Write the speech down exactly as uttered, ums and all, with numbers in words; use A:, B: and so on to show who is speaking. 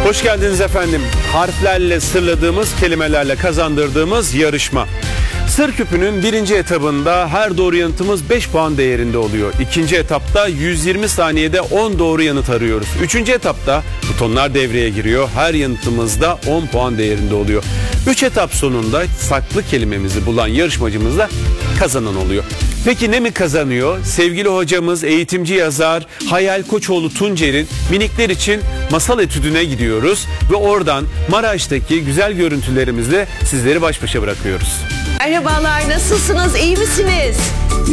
A: Hoş geldiniz efendim. Harflerle sırladığımız, kelimelerle kazandırdığımız yarışma. Sır küpünün birinci etabında her doğru yanıtımız beş puan değerinde oluyor. İkinci etapta yüz yirmi saniyede on doğru yanıt arıyoruz. Üçüncü etapta butonlar devreye giriyor. Her yanıtımızda on puan değerinde oluyor. Üç etap sonunda saklı kelimemizi bulan yarışmacımız da kazanan oluyor. Peki ne mi kazanıyor? Sevgili hocamız, eğitimci yazar Hayal Koçoğlu Tuncer'in Minikler için Masal Etüdü'ne gidiyoruz ve oradan Maraş'taki güzel görüntülerimizle sizleri baş başa bırakıyoruz.
B: Merhabalar, nasılsınız, iyi misiniz?